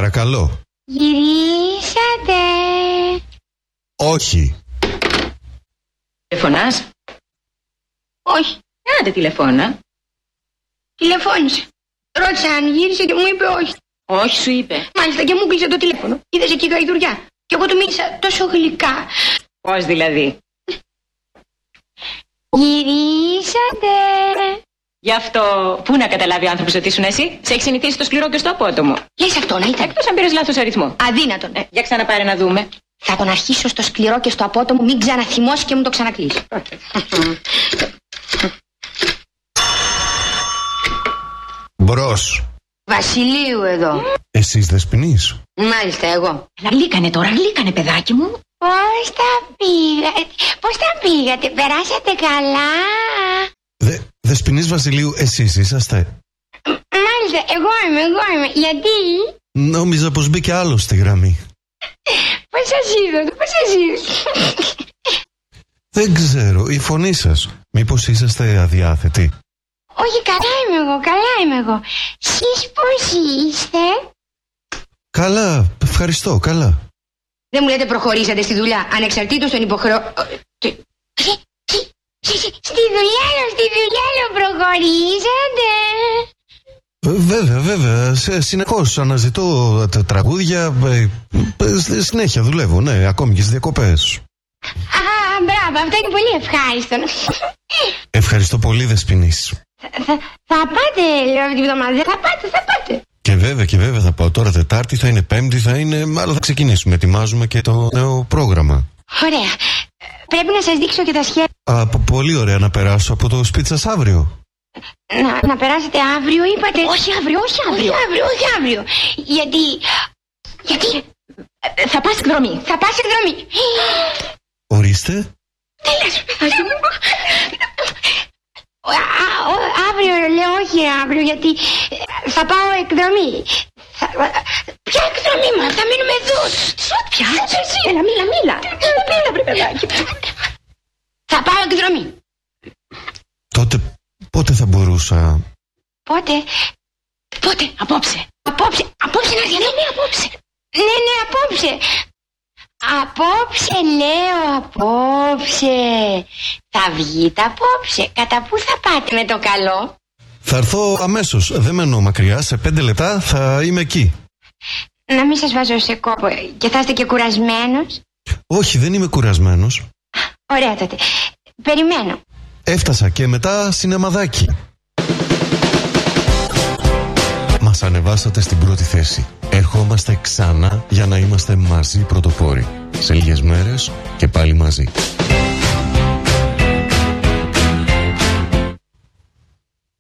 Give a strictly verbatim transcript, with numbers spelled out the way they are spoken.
Παρακαλώ. Γυρίσατε. Όχι. Τηλεφωνάς? Όχι. Άντε τηλεφώνα. Τηλεφώνησε. Ρώτησα αν γύρισε και μου είπε όχι. Όχι, σου είπε. Μάλιστα, και μου κλείσε το τηλέφωνο. Είδες εκεί γαϊδουριά. Και εγώ του μίλησα τόσο γλυκά. Πώς δηλαδή? Γυρίσατε. Γι' αυτό, πού να καταλάβει ο άνθρωπος ότι ήσουν εσύ? Σε έχει συνηθίσει το σκληρό και στο απότομο. Λες αυτό να ήταν. Εκτός αν πήρες λάθος αριθμό. Αδύνατον. Ε, για ξαναπάρε να δούμε. Θα τον αρχίσω στο σκληρό και στο απότομο, μην ξαναθυμώσει και μου το ξανακλείσει. Μπρος. Βασιλείου εδώ. Εσείς Δεσποινής? Μάλιστα, εγώ. Αλλά γλύκανε τώρα, γλύκανε παιδάκι μου. Πώς τα πήγατε, πώς τα πήγατε, περάσατε καλά? Δε, Δεσποινής Βασιλείου, εσείς είσαστε? Μάλιστα, εγώ είμαι, εγώ είμαι. Γιατί? Νόμιζα πως μπήκε άλλο στη γραμμή. Πώς σας είδω, πώς σας είδω? Δεν ξέρω, η φωνή σας. Μήπως είσαστε αδιάθετοι? Όχι, καλά είμαι εγώ, καλά είμαι εγώ. Εσείς πώς είστε? Καλά, ευχαριστώ, καλά. Δεν μου λέτε προχωρήσατε στη δουλειά, ανεξαρτήτως των υποχρεώσεων. Στη δουλειά λέω, στη δουλειά λέω, προχωρήσατε. Βέβαια, βέβαια, σε, συνεχώς αναζητώ τα τραγούδια, ε, ε, συνέχεια δουλεύω, ναι, ακόμη και στις διακοπές. Α, μπράβο, αυτό είναι πολύ ευχάριστο. Ευχαριστώ πολύ, Δεσποινής. Θα, θα, θα πάτε, λέω, αυτή τη βδομάδα, θα πάτε, θα πάτε. Και βέβαια, και βέβαια θα πάω τώρα Τετάρτη, θα είναι Πέμπτη, θα είναι, αλλά θα ξεκινήσουμε, ετοιμάζουμε και το νέο πρόγραμμα. Ωραία, πρέπει να σας δείξω και τα σχέδια. Α, πολύ ωραία να περάσω από το σπίτι σας αύριο. Να, να περάσετε αύριο, είπατε. Όχι αύριο, όχι αύριο. Όχι αύριο, όχι αύριο. Γιατί. Γιατί. Θα πας εκδρομή. Θα πας εκδρομή. Ορίστε. Τι λες, παιδάκι μου. Αύριο, λέω, όχι αύριο, γιατί θα πάω εκδρομή. Θα... Ποια εκδρομή μου, θα μείνουμε εδώ. Ποια, εσύ. Έλα, μίλα, μίλα. Μίλα, βρε παιδάκι. Θα πάω εκδρομή. Τότε πότε θα μπορούσα? Πότε? Πότε, απόψε. Απόψε, απόψε να έρθει. Ναι, ναι, απόψε. Ναι, ναι, απόψε. Απόψε, λέω, απόψε. Θα βγείτε απόψε. Κατά πού θα πάτε με το καλό? Θα έρθω αμέσως, δεν μένω μακριά, σε πέντε λεπτά θα είμαι εκεί. Να μην σας βάζω σε κόπο και θα είστε και κουρασμένος. Όχι, δεν είμαι κουρασμένος. Ωραία τότε. Περιμένω. Έφτασα και μετά σινεμαδάκι. Μας ανεβάσατε στην πρώτη θέση. Ερχόμαστε ξανά για να είμαστε μαζί πρωτοπόροι. Σε λίγες μέρες και πάλι μαζί.